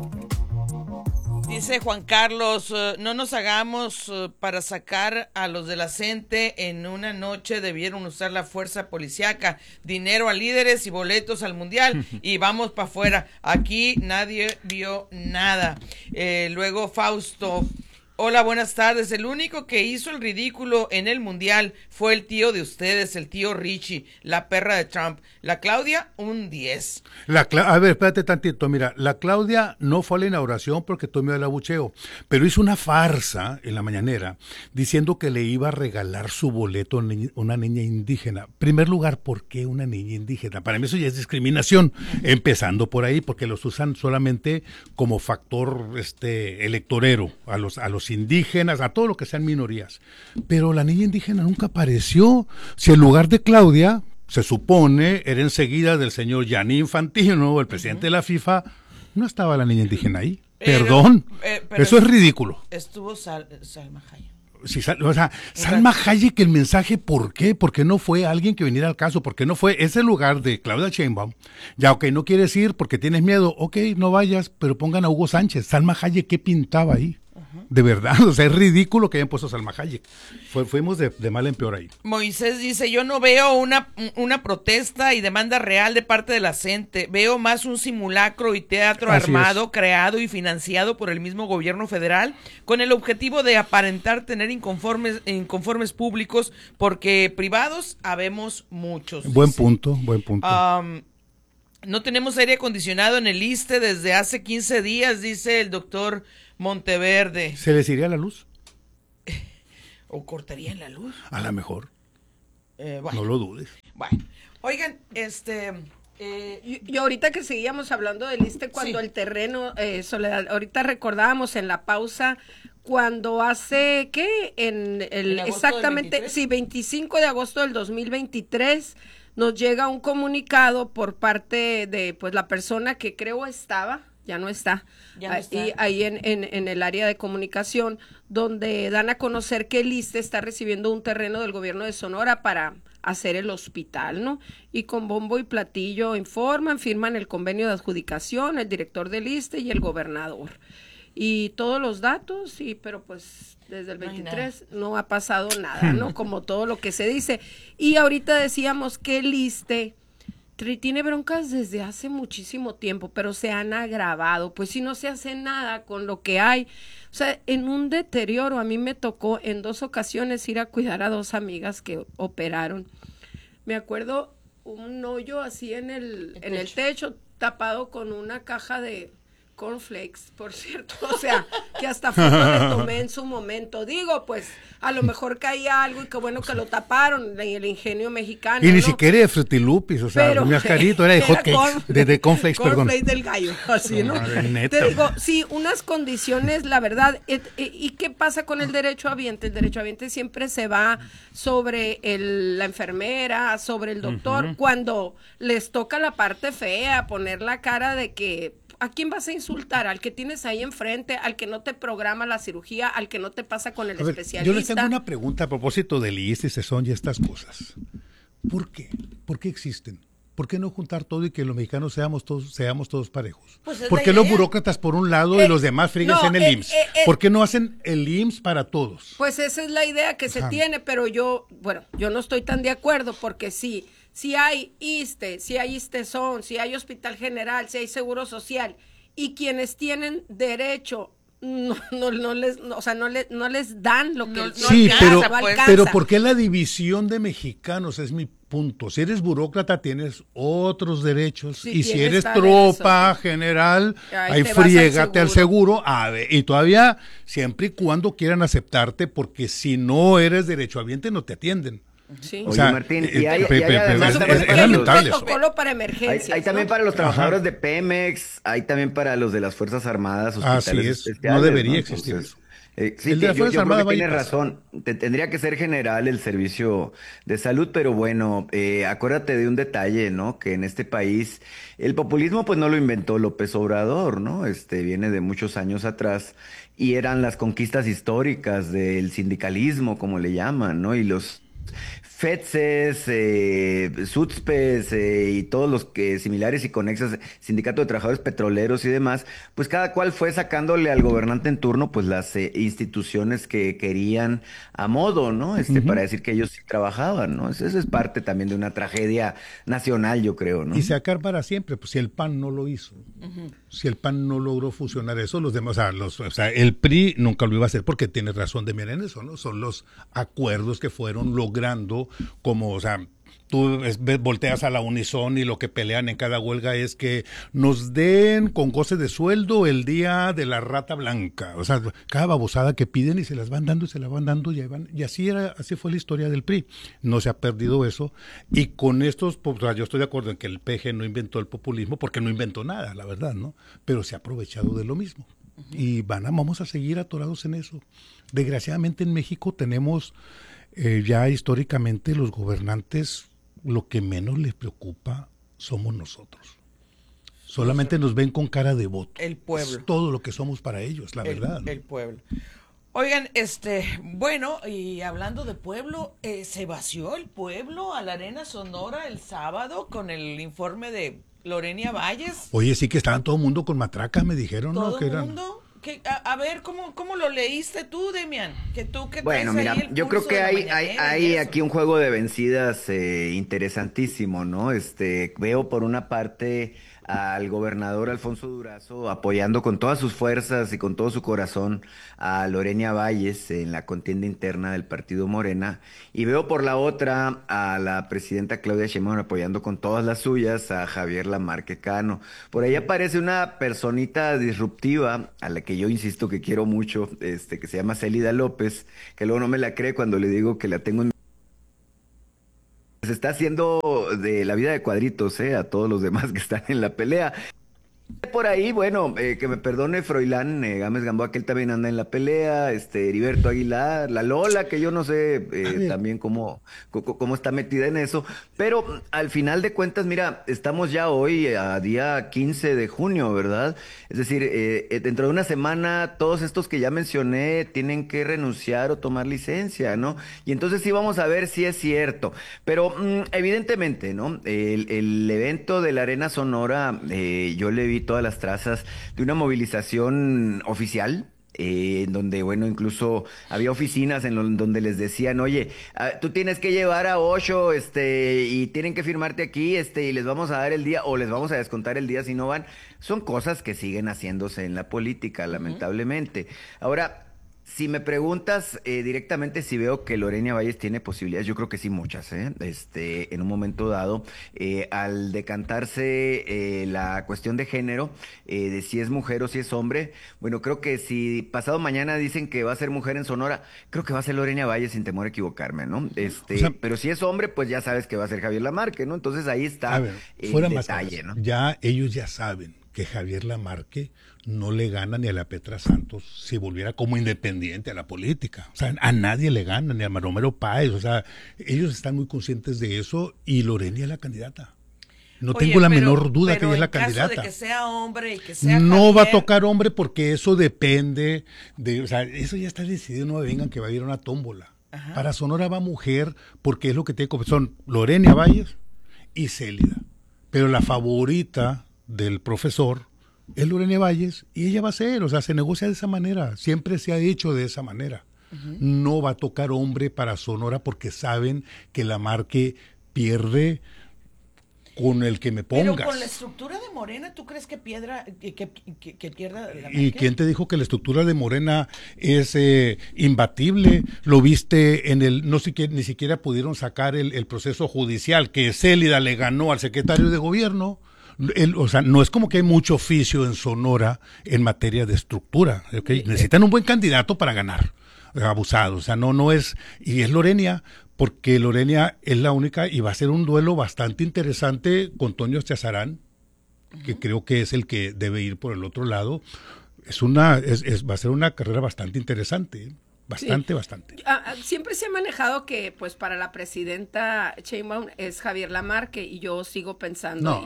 Dice Juan Carlos, no nos hagamos para sacar a los de la CENTE en una noche debieron usar la fuerza policíaca, dinero a líderes y boletos al mundial y vamos para afuera. Aquí nadie vio nada. Luego Fausto, hola, buenas tardes. El único que hizo el ridículo en el mundial fue el tío de ustedes, el tío Richie, la perra de Trump. La Claudia, un 10. A ver, espérate tantito. Mira, la Claudia no fue a la inauguración porque tomó el abucheo, pero hizo una farsa en la mañanera diciendo que le iba a regalar su boleto a una niña indígena. En primer lugar, ¿por qué una niña indígena? Para mí eso ya es discriminación, empezando por ahí, porque los usan solamente como factor electorero a los indígenas, a todo lo que sean minorías. Pero la niña indígena nunca apareció. Si el lugar de Claudia, se supone, era enseguida del señor Gianni Infantino, el presidente de la FIFA, no estaba la niña indígena ahí. Perdón, pero eso es ridículo. Estuvo Salma Hayek. Sí, Salma Hayek, el mensaje, ¿por qué? Porque no fue alguien que viniera al caso, porque no fue ese lugar de Claudia Sheinbaum. Ya, ok, no quieres ir porque tienes miedo, ok, no vayas, pero pongan a Hugo Sánchez. Salma Hayek, ¿qué pintaba ahí? De verdad, o sea, es ridículo que hayan puesto a Salma Hayek. Fuimos de mal en peor ahí. Moisés dice, yo no veo una protesta y demanda real de parte de la CENTE. Veo más un simulacro y teatro armado, creado y financiado por el mismo gobierno federal, con el objetivo de aparentar tener inconformes públicos, porque privados habemos muchos. Buen punto. No tenemos aire acondicionado en el ISSSTE desde hace 15 días, dice el doctor Monteverde. ¿Se les iría la luz? ¿O cortarían la luz? A lo mejor. Bueno. No lo dudes. Bueno, oigan, yo ahorita que seguíamos hablando del ISSSTE cuando el terreno, Soledad, ahorita recordábamos en la pausa cuando hace, ¿qué? ¿En exactamente, sí, 25 de agosto del 2023 nos llega un comunicado por parte de, pues, la persona que creo estaba, ya no está, ahí en el área de comunicación, donde dan a conocer que el ISSSTE está recibiendo un terreno del gobierno de Sonora para hacer el hospital, ¿no? Y con bombo y platillo firman el convenio de adjudicación, el director del ISSSTE y el gobernador. Y todos los datos, pero pues desde el 23 no ha pasado nada, ¿no? Como todo lo que se dice. Y ahorita decíamos que el ISSSTE tiene broncas desde hace muchísimo tiempo, pero se han agravado. Pues si no se hace nada con lo que hay, o sea, en un deterioro. A mí me tocó en 2 ocasiones ir a cuidar a 2 amigas que operaron. Me acuerdo un hoyo así en el techo, tapado con una caja de cornflakes, por cierto, o sea, que hasta foto le tomé en su momento. Digo, pues, a lo mejor caía algo y qué bueno que lo taparon, el ingenio mexicano. Y ni siquiera de Frutilupis, o sea, pero, mi ascarito era de hotcakes, de cornflakes, perdón. Cornflakes del gallo, así, ¿no? Te digo, sí, unas condiciones, la verdad, ¿y qué pasa con el derechohabiente? El derechohabiente siempre se va sobre la enfermera, sobre el doctor, cuando les toca la parte fea, poner la cara de que ¿a quién vas a insultar? ¿Al que tienes ahí enfrente? ¿Al que no te programa la cirugía? ¿Al que no te pasa con el especialista? Yo les tengo una pregunta a propósito del ISSSTE, CESON y estas cosas. ¿Por qué? ¿Por qué existen? ¿Por qué no juntar todo y que los mexicanos seamos todos parejos? Pues ¿Por qué los burócratas por un lado y los demás fríguense en el IMSS? ¿Por qué no hacen el IMSS para todos? Pues esa es la idea que se tiene, pero yo no estoy tan de acuerdo, porque sí. Si hay ISSSTE, si hay ISSSTESON, si hay Hospital General, si hay Seguro Social, y quienes tienen derecho no les dan lo que sí, no pero ¿por qué la división de mexicanos? Es mi punto. Si eres burócrata tienes otros derechos, sí, y si eres tropa general, ahí friégate al seguro, y todavía siempre y cuando quieran aceptarte, porque si no eres derechohabiente no te atienden. Sí. Oye, Martín, y hay además es lamentable eso. Protocolo para emergencias. Hay también para los trabajadores de Pemex, hay también para los de las Fuerzas Armadas, hospitales especiales. No debería existir eso. Sí, yo creo que tienes razón. Tendría que ser general el servicio de salud, pero bueno, acuérdate de un detalle, ¿no? Que en este país el populismo pues no lo inventó López Obrador, ¿no? Viene de muchos años atrás y eran las conquistas históricas del sindicalismo, como le llaman, ¿no? Y los FETSES, SUTSPES y todos los que similares y conexas, Sindicato de Trabajadores Petroleros y demás, pues cada cual fue sacándole al gobernante en turno pues las instituciones que querían a modo, ¿no? Para decir que ellos sí trabajaban, ¿no? Eso es parte también de una tragedia nacional, yo creo, ¿no? Y sacar para siempre, pues si el PAN no lo hizo, si el PAN no logró fusionar eso, los demás, o sea, el PRI nunca lo iba a hacer porque tiene razón de mirar en eso, ¿no? Son los acuerdos que fueron logrando como, o sea, tú volteas a la Unison y lo que pelean en cada huelga es que nos den con goce de sueldo el día de la rata blanca. O sea, cada babosada que piden y se las van dando y se las van dando y así fue la historia del PRI. No se ha perdido eso. Y con estos, o sea, yo estoy de acuerdo en que el PG no inventó el populismo porque no inventó nada, la verdad, ¿no? Pero se ha aprovechado de lo mismo. Y vamos a seguir atorados en eso. Desgraciadamente en México tenemos ya históricamente los gobernantes, lo que menos les preocupa somos nosotros. Solamente nos ven con cara de voto. El pueblo. Es todo lo que somos para ellos, la verdad. ¿No? El pueblo. Oigan, bueno, y hablando de pueblo, se vació el pueblo a la Arena Sonora el sábado con el informe de Lorena Valles. Oye, sí que estaban todo el mundo con matraca, me dijeron, ¿no? ¿Todo el mundo? A ver, ¿cómo lo leíste tú, Demian? Bueno, mira, yo creo que hay aquí un juego de vencidas interesantísimo, ¿no? Veo por una parte al gobernador Alfonso Durazo apoyando con todas sus fuerzas y con todo su corazón a Lorena Valles en la contienda interna del partido Morena, y veo por la otra a la presidenta Claudia Sheinbaum apoyando con todas las suyas a Javier Lamarque Cano. Por ahí aparece una personita disruptiva a la que yo insisto que quiero mucho, que se llama Célida López, que luego no me la cree cuando le digo que la tengo en... Se está haciendo de la vida de cuadritos, a todos los demás que están en la pelea. Por ahí, bueno, que me perdone Froilán Gámez Gamboa, que él también anda en la pelea, Heriberto Aguilar, la Lola, que yo no sé también cómo está metida en eso, pero al final de cuentas, mira, estamos ya hoy a día 15 de junio, ¿verdad? Es decir, dentro de una semana todos estos que ya mencioné tienen que renunciar o tomar licencia, ¿no? Y entonces sí vamos a ver si es cierto, pero evidentemente, ¿no? El evento de la Arena Sonora, yo le vi todas las trazas de una movilización oficial, en donde, bueno, incluso había oficinas donde les decían, oye, tú tienes que llevar a Osho, y tienen que firmarte aquí, y les vamos a dar el día, o les vamos a descontar el día si no van. Son cosas que siguen haciéndose en la política, lamentablemente. Ahora, si me preguntas directamente si veo que Lorena Valles tiene posibilidades, yo creo que sí, muchas, en un momento dado, al decantarse la cuestión de género, de si es mujer o si es hombre, bueno, creo que si pasado mañana dicen que va a ser mujer en Sonora, creo que va a ser Lorena Valles sin temor a equivocarme, ¿no? O sea, pero si es hombre, pues ya sabes que va a ser Javier Lamarque, ¿no? Entonces ahí está el detalle, ¿no? Ya ellos ya saben que Javier Lamarque no le gana ni a la Petra Santos si volviera como independiente a la política. O sea, a nadie le gana, ni a Romero Páez. O sea, ellos están muy conscientes de eso y Lorena es la candidata. No tengo la menor duda que ella es la candidata. En caso de que sea hombre y que sea no Javier... va a tocar hombre porque eso depende de... O sea, eso ya está decidido, no me vengan que va a ir a una tómbola. Ajá. Para Sonora va mujer porque es lo que tiene... Son Lorena Valles y Célida. Pero la favorita del profesor es Lorena Valles y ella va a ser, o sea, se negocia de esa manera, siempre se ha hecho de esa manera. No va a tocar hombre para Sonora porque saben que Lamarque pierde con el que me pongas. Pero con la estructura de Morena, ¿tú crees que pierda Lamarque? ¿Y quién te dijo que la estructura de Morena es imbatible? Lo viste en el, no sé qué, ni siquiera pudieron sacar el proceso judicial, que Célida le ganó al secretario de gobierno. O sea, no es como que hay mucho oficio en Sonora en materia de estructura, ¿okay? Necesitan un buen candidato para ganar, abusado, o sea, no es, y es Lorena, porque Lorena es la única, y va a ser un duelo bastante interesante con Toño Chazarán, que creo que es el que debe ir por el otro lado. Va a ser una carrera bastante interesante, bastante. Siempre se ha manejado que pues para la presidenta Sheinbaum es Javier Lamarque y yo sigo pensando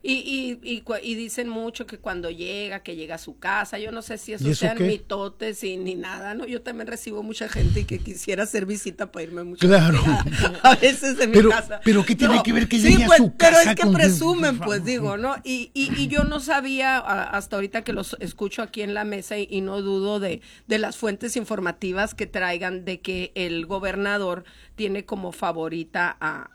y dicen mucho que cuando llega a su casa, yo no sé si eso sean mitotes y ni nada, ¿no? Yo también recibo mucha gente y que quisiera hacer visita para irme mucho. Claro. A veces en mi casa. Pero ¿qué tiene que ver que llegue a su casa? Pero es que presumen, pues digo, ¿no? Y yo no sabía hasta ahorita que los escucho aquí en la mesa y no dudo de las fuentes informativas que traigan de que el gobernador tiene como favorita a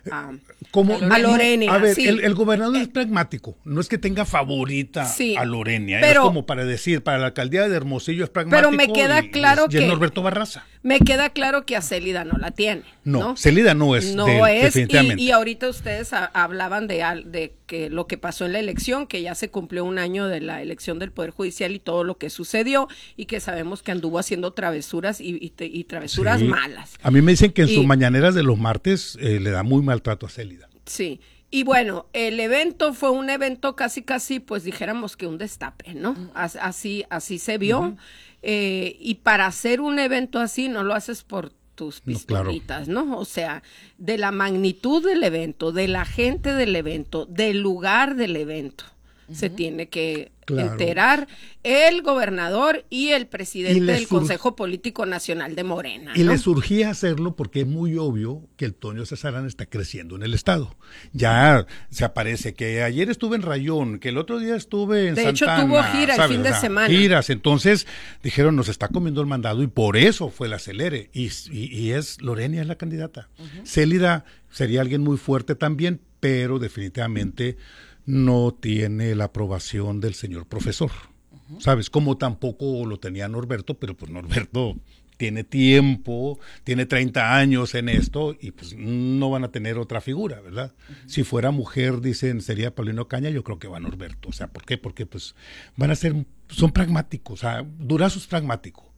Lorena. A ver, el gobernador es pragmático, no es que tenga favorita a Lorena, es como para decir, para la alcaldía de Hermosillo es pragmático. Pero me queda claro que Norberto Barraza. Me queda claro que a Célida no la tiene. No, Célida no es. Definitivamente. Y ahorita ustedes hablaban de que lo que pasó en la elección, que ya se cumplió un año de la elección del Poder Judicial y todo lo que sucedió, y que sabemos que anduvo haciendo travesuras y travesuras malas. A mí me dicen que en sus mañaneras de los martes le da muy maltrato a Célida. Sí. Y bueno, el evento fue un evento casi, pues dijéramos que un destape, ¿no? Así se vio. Y para hacer un evento así no lo haces por tus pistolitas, ¿no? O sea, de la magnitud del evento, de la gente del evento, del lugar del evento, se tiene que enterar el gobernador y el presidente del Consejo Político Nacional de Morena, ¿no? Y le surgía hacerlo porque es muy obvio que el Toño Cesarán está creciendo en el estado. Ya se aparece que ayer estuve en Rayón, que el otro día estuve en Santana. De hecho tuvo gira el fin de semana. Giras, entonces dijeron nos está comiendo el mandado y por eso fue el acelere. Y es Lorena es la candidata. Célida sería alguien muy fuerte también, pero definitivamente no tiene la aprobación del señor profesor, ¿sabes? Como tampoco lo tenía Norberto, pero pues Norberto tiene tiempo, tiene 30 años en esto y pues no van a tener otra figura, ¿verdad? Si fuera mujer, dicen, sería Paulino Caña, yo creo que va Norberto. O sea, ¿por qué? Porque pues son pragmáticos, o sea, Durazo es pragmático.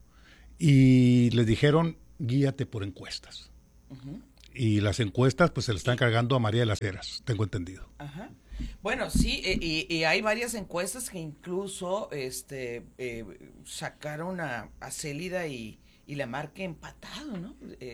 Y les dijeron, guíate por encuestas. Y las encuestas pues se le están cargando a María de las Heras, tengo entendido. Bueno, sí, y hay varias encuestas que incluso sacaron a Célida y Lamarque empatado, ¿no?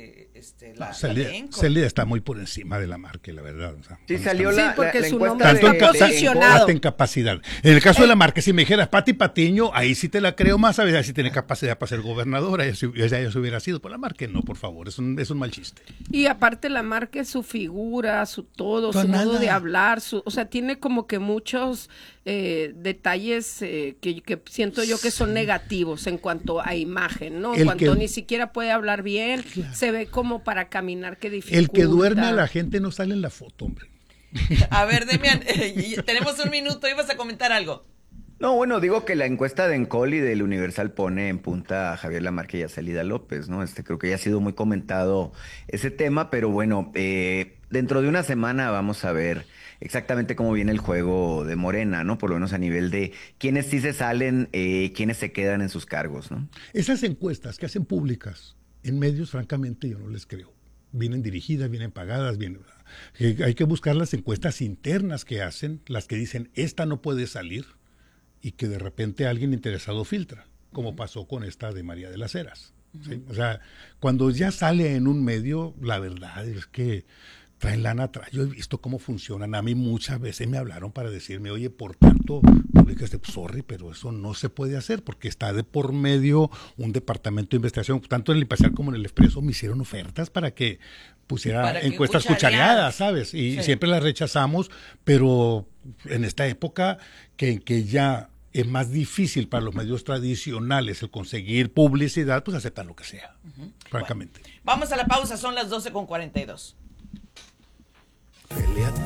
Célida está muy por encima de Lamarque, la verdad. O sea, sí, salió porque la su encuesta nombre está posicionado. En capacidad. En el caso de Lamarque, si me dijeras Pati Patiño, ahí sí te la creo más, ¿sabes? Ahí sí tiene capacidad para ser gobernadora, ella se hubiera sido. Por Lamarque no, por favor, es un mal chiste. Y aparte Lamarque, su figura, su modo de hablar, o sea, tiene como que muchos detalles que siento yo que son negativos en cuanto a imagen, ¿no? En cuanto ni siquiera puede hablar bien, se ve como para caminar que dificulta. El que duerme a la gente no sale en la foto, hombre. A ver, Demian, tenemos un minuto, ibas a comentar algo. No, bueno, digo que la encuesta de Encol y del Universal pone en punta a Javier Lamarque y a Célida López, ¿no? Creo que ya ha sido muy comentado ese tema, pero bueno, dentro de una semana vamos a ver exactamente cómo viene el juego de Morena, ¿no? Por lo menos a nivel de quiénes sí se salen, quiénes se quedan en sus cargos, ¿no? Esas encuestas que hacen públicas en medios, francamente, yo no les creo. Vienen dirigidas, vienen pagadas, hay que buscar las encuestas internas que hacen, las que dicen, esta no puede salir, y que de repente alguien interesado filtra, como pasó con esta de María de las Heras. ¿Sí? O sea, cuando ya sale en un medio, la verdad es que traen lana atrás. Yo he visto cómo funcionan. A mí muchas veces me hablaron para decirme, oye, por tanto, sorry, pero eso no se puede hacer porque está de por medio un departamento de investigación. Tanto en el Imparcial como en el Expreso me hicieron ofertas para que pusiera encuestas cuchareadas, ¿sabes? Y siempre las rechazamos, pero en esta época que ya es más difícil para los medios tradicionales el conseguir publicidad, pues aceptan lo que sea, francamente. Bueno, vamos a la pausa, son las 12:42. Pelea.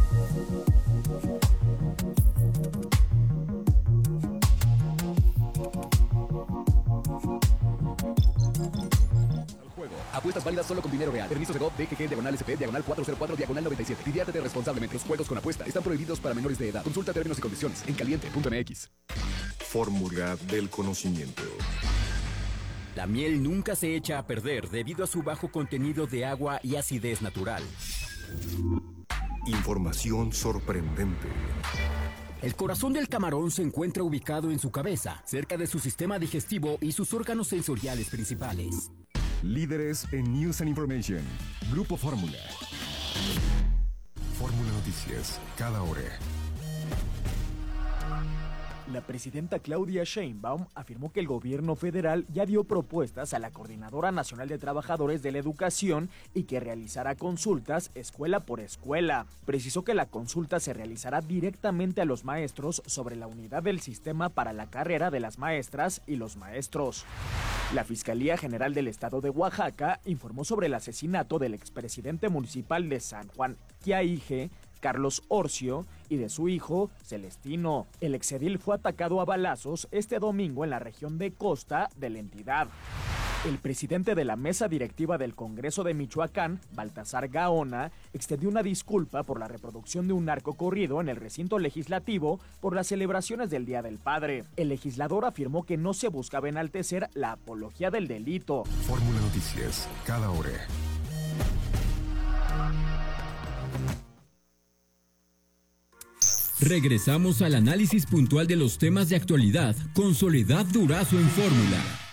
Apuestas válidas solo con dinero real. Permiso de GOV, DGG, /SP, /404, /97. Diviértete responsablemente. Los juegos con apuesta están prohibidos para menores de edad. Consulta términos y condiciones en caliente.mx. Fórmula del conocimiento. La miel nunca se echa a perder debido a su bajo contenido de agua y acidez natural. Información sorprendente. El corazón del camarón se encuentra ubicado en su cabeza, cerca de su sistema digestivo y sus órganos sensoriales principales. Líderes en News and Information. Grupo Fórmula. Fórmula Noticias, cada hora. La presidenta Claudia Sheinbaum afirmó que el gobierno federal ya dio propuestas a la Coordinadora Nacional de Trabajadores de la Educación y que realizará consultas escuela por escuela. Precisó que la consulta se realizará directamente a los maestros sobre la unidad del sistema para la carrera de las maestras y los maestros. La Fiscalía General del Estado de Oaxaca informó sobre el asesinato del expresidente municipal de San Juan Quiaige, Carlos Orcio, y de su hijo, Celestino. El exedil fue atacado a balazos este domingo en la región de Costa de la entidad. El presidente de la mesa directiva del Congreso de Michoacán, Baltasar Gaona, extendió una disculpa por la reproducción de un narcocorrido en el recinto legislativo por las celebraciones del Día del Padre. El legislador afirmó que no se buscaba enaltecer la apología del delito. Fórmula Noticias, cada hora. Regresamos al análisis puntual de los temas de actualidad con Soledad Durazo en Fórmula.